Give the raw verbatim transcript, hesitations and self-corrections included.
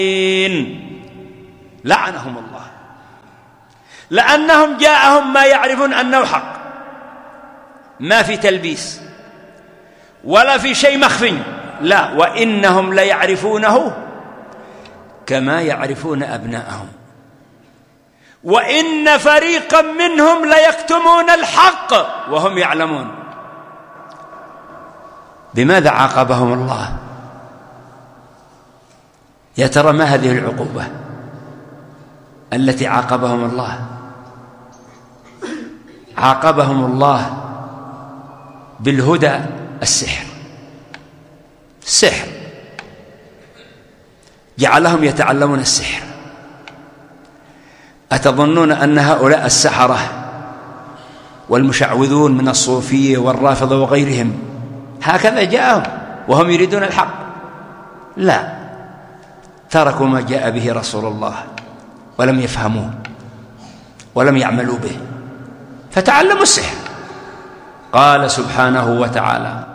لعنهم الله، لأنهم جاءهم ما يعرفون أنه حق، ما في تلبيس ولا في شيء مخفي، لا، وإنهم ليعرفونه كما يعرفون أبناءهم، وإن فريقا منهم ليكتمون الحق وهم يعلمون. بماذا عاقبهم الله؟ يا ترى ما هذه العقوبة التي عاقبهم الله؟ عاقبهم الله بالهدى السحر، السحر جعلهم يتعلمون السحر. أتظنون أن هؤلاء السحرة والمشعوذون من الصوفية والرافضة وغيرهم هكذا جاءهم وهم يريدون الحق؟ لا، تركوا ما جاء به رسول الله ولم يفهموه ولم يعملوا به، فتعلموا السحر. قال سبحانه وتعالى: